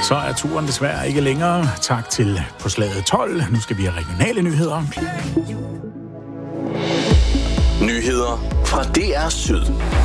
Så er turen desværre ikke længere. Tak til På slaget 12. Nu skal vi have regionale nyheder. Nyheder fra DR Syd.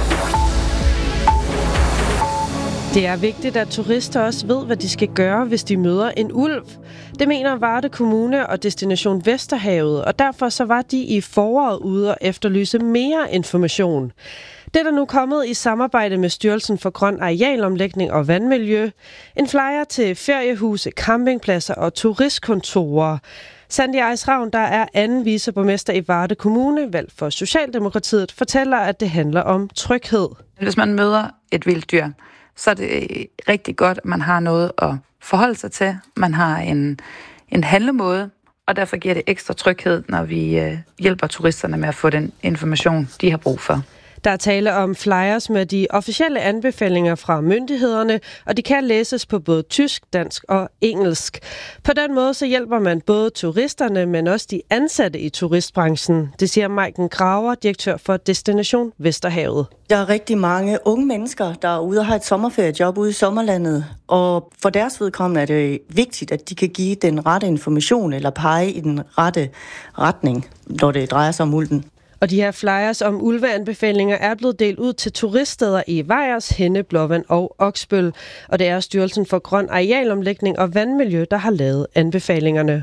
Det er vigtigt, at turister også ved, hvad de skal gøre, hvis de møder en ulv. Det mener Varde Kommune og Destination Vesterhavet, og derfor så var de i foråret ude og efterlyse mere information. Det er der nu kommet i samarbejde med Styrelsen for Grøn Arealomlægning og Vandmiljø. En flyer til feriehuse, campingpladser og turistkontorer. Sandy Eis Ravn, der er anden viceborgmester i Varde Kommune, valgt for Socialdemokratiet, fortæller, at det handler om tryghed. Hvis man møder et vildt dyr, så er det rigtig godt, at man har noget at forholde sig til. Man har en handlemåde, og derfor giver det ekstra tryghed, når vi hjælper turisterne med at få den information, de har brug for. Der er tale om flyers med de officielle anbefalinger fra myndighederne, og de kan læses på både tysk, dansk og engelsk. På den måde så hjælper man både turisterne, men også de ansatte i turistbranchen. Det siger Maiken Graver, direktør for Destination Vesterhavet. Der er rigtig mange unge mennesker, der er ude og har et sommerferiejob ude i sommerlandet, og for deres vedkommende er det vigtigt, at de kan give den rette information eller pege i den rette retning, når det drejer sig om ulven. Og de her flyers om ulveanbefalinger er blevet delt ud til turiststeder i Vejers, Henne, Blåvand og Oksbøl. Og det er Styrelsen for Grøn Arealomlægning og Vandmiljø, der har lavet anbefalingerne.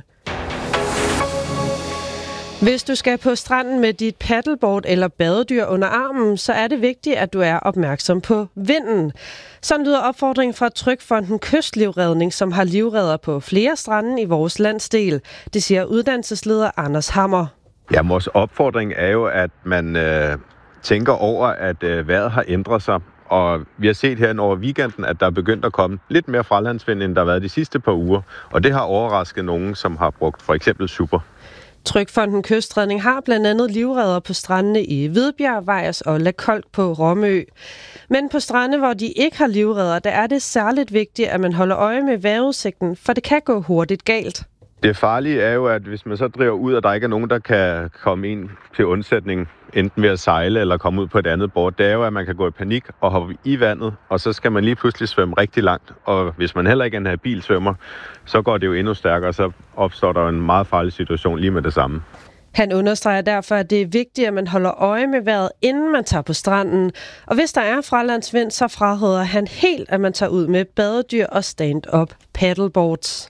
Hvis du skal på stranden med dit paddleboard eller badedyr under armen, så er det vigtigt, at du er opmærksom på vinden. Sådan lyder opfordringen fra Trygfonden Kystlivredning, som har livredder på flere strande i vores landsdel. Det siger uddannelsesleder Anders Hammer. Ja, vores opfordring er jo, at man tænker over, at vejret har ændret sig. Og vi har set her over weekenden, at der er begyndt at komme lidt mere fralandsvind, end der har været de sidste par uger. Og det har overrasket nogen, som har brugt for eksempel super. Trygfonden Kystredning har blandt andet livredder på strandene i Hvidbjerg, Vejers og Lakolk på Romø. Men på strande, hvor de ikke har livredder, der er det særligt vigtigt, at man holder øje med vejrudsigten, for det kan gå hurtigt galt. Det farlige er jo, at hvis man så driver ud, og der ikke er nogen, der kan komme ind til undsætning, enten ved at sejle eller komme ud på et andet bord, det er jo, at man kan gå i panik og hoppe i vandet, og så skal man lige pludselig svømme rigtig langt. Og hvis man heller ikke er en habil svømmer, så går det jo endnu stærkere, så opstår der en meget farlig situation lige med det samme. Han understreger derfor, at det er vigtigt, at man holder øje med vejret, inden man tager på stranden. Og hvis der er fralandsvind, så fraråder han helt, at man tager ud med badedyr og stand-up paddleboards.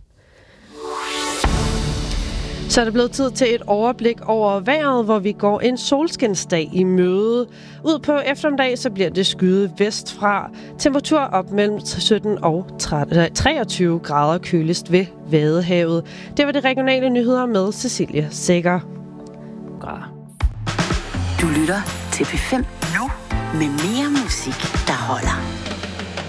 Så er det blevet tid til et overblik over vejret, hvor vi går en solskinsdag i møde. Ud på eftermiddag så bliver det skyet vestfra. Temperatur op mellem 17 og 23 grader køligst ved Vadehavet. Det var de regionale nyheder med Cecilia Sækker. Du lytter til P5 nu med mere musik, der holder.